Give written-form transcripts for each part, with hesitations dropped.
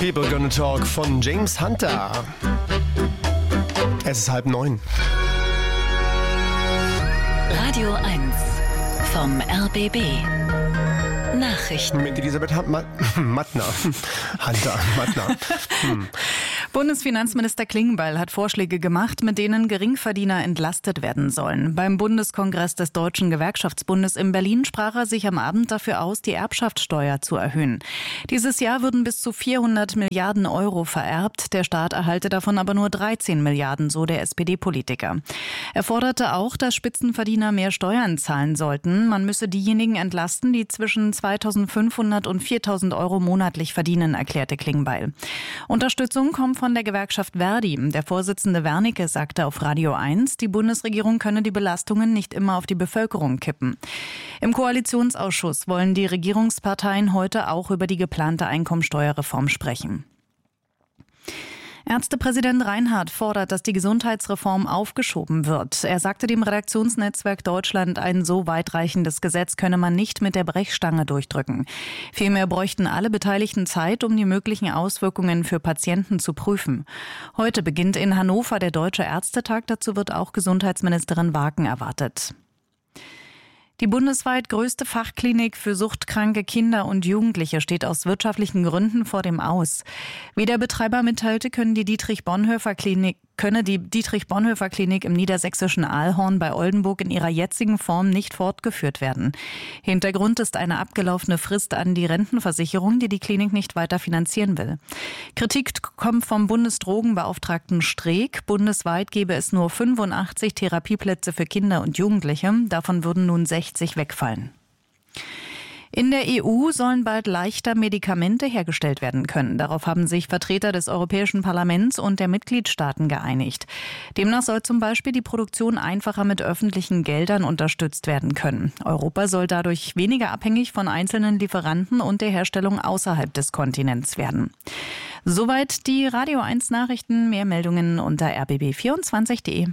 People Gonna Talk von James Hunter. Es ist 8:30. Radio 1 vom RBB. Nachrichten. Mit Elisabeth Mattner. Bundesfinanzminister Klingbeil hat Vorschläge gemacht, mit denen Geringverdiener entlastet werden sollen. Beim Bundeskongress des Deutschen Gewerkschaftsbundes in Berlin sprach er sich am Abend dafür aus, die Erbschaftssteuer zu erhöhen. Dieses Jahr würden bis zu 400 Milliarden Euro vererbt. Der Staat erhalte davon aber nur 13 Milliarden, so der SPD-Politiker. Er forderte auch, dass Spitzenverdiener mehr Steuern zahlen sollten. Man müsse diejenigen entlasten, die zwischen 2.500 und 4.000 Euro monatlich verdienen, erklärte Klingbeil. Unterstützung kommt von der Gewerkschaft Verdi. Der Vorsitzende Wernicke sagte auf Radio 1, die Bundesregierung könne die Belastungen nicht immer auf die Bevölkerung kippen. Im Koalitionsausschuss wollen die Regierungsparteien heute auch über die geplante Einkommensteuerreform sprechen. Ärztepräsident Reinhardt fordert, dass die Gesundheitsreform aufgeschoben wird. Er sagte dem Redaktionsnetzwerk Deutschland, ein so weitreichendes Gesetz könne man nicht mit der Brechstange durchdrücken. Vielmehr bräuchten alle Beteiligten Zeit, um die möglichen Auswirkungen für Patienten zu prüfen. Heute beginnt in Hannover der Deutsche Ärztetag. Dazu wird auch Gesundheitsministerin Waken erwartet. Die bundesweit größte Fachklinik für suchtkranke Kinder und Jugendliche steht aus wirtschaftlichen Gründen vor dem Aus. Wie der Betreiber mitteilte, könne die Dietrich-Bonhoeffer-Klinik im niedersächsischen Aalhorn bei Oldenburg in ihrer jetzigen Form nicht fortgeführt werden. Hintergrund ist eine abgelaufene Frist an die Rentenversicherung, die die Klinik nicht weiter finanzieren will. Kritik kommt vom Bundesdrogenbeauftragten Streeck. Bundesweit gäbe es nur 85 Therapieplätze für Kinder und Jugendliche. Davon würden nun 60 wegfallen. In der EU sollen bald leichter Medikamente hergestellt werden können. Darauf haben sich Vertreter des Europäischen Parlaments und der Mitgliedstaaten geeinigt. Demnach soll zum Beispiel die Produktion einfacher mit öffentlichen Geldern unterstützt werden können. Europa soll dadurch weniger abhängig von einzelnen Lieferanten und der Herstellung außerhalb des Kontinents werden. Soweit die Radio 1 Nachrichten. Mehr Meldungen unter rbb24.de.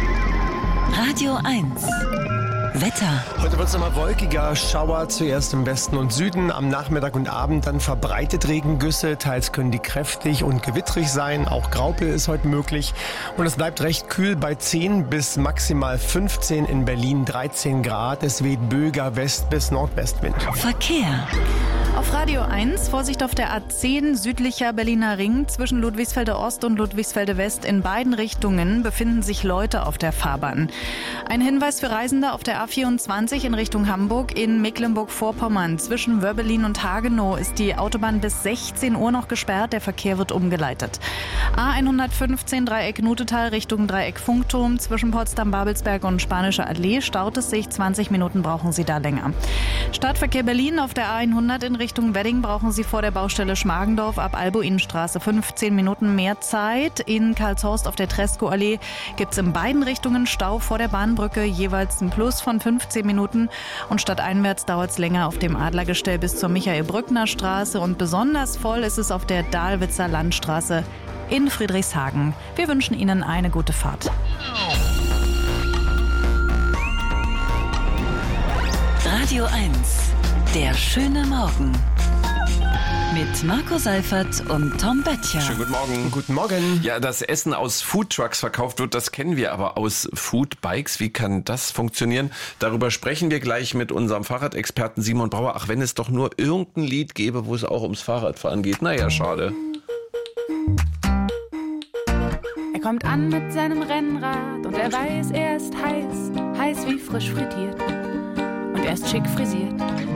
Radio 1 Wetter. Heute wird es nochmal wolkiger, Schauer zuerst im Westen und Süden, am Nachmittag und Abend dann verbreitet Regengüsse, teils können die kräftig und gewittrig sein, auch Graupel ist heute möglich und es bleibt recht kühl bei 10 bis maximal 15, in Berlin 13 Grad, es weht böiger West- bis Nordwestwind. Verkehr. Auf Radio 1, Vorsicht auf der A10, südlicher Berliner Ring, zwischen Ludwigsfelde Ost und Ludwigsfelde West in beiden Richtungen befinden sich Leute auf der Fahrbahn. Ein Hinweis für Reisende auf der A24 in Richtung Hamburg, in Mecklenburg-Vorpommern. Zwischen Wörbelin und Hagenow ist die Autobahn bis 16 Uhr noch gesperrt, der Verkehr wird umgeleitet. A115 Dreieck Nutetal Richtung Dreieck Funkturm, zwischen Potsdam-Babelsberg und Spanische Allee staut es sich, 20 Minuten brauchen Sie da länger. Stadtverkehr Berlin auf der A100 in Richtung Wedding brauchen Sie vor der Baustelle Schmargendorf ab Albuinstraße 15 Minuten mehr Zeit. In Karlshorst auf der Tresco-Allee gibt es in beiden Richtungen Stau vor der Bahnbrücke, jeweils ein Plus von 15 Minuten. Und stadteinwärts dauert es länger auf dem Adlergestell bis zur Michael-Brückner-Straße. Und besonders voll ist es auf der Dahlwitzer Landstraße in Friedrichshagen. Wir wünschen Ihnen eine gute Fahrt. Radio 1 Der schöne Morgen mit Marco Seifert und Tom Böttcher. Schönen guten Morgen. Guten Morgen. Ja, dass Essen aus Foodtrucks verkauft wird, das kennen wir, aber aus Foodbikes, wie kann das funktionieren? Darüber sprechen wir gleich mit unserem Fahrradexperten Simon Brauer. Ach, wenn es doch nur irgendein Lied gäbe, wo es auch ums Fahrradfahren geht. Naja, schade. Er kommt an mit seinem Rennrad und er weiß, er ist heiß wie frisch frittiert. Und er ist schick frisiert.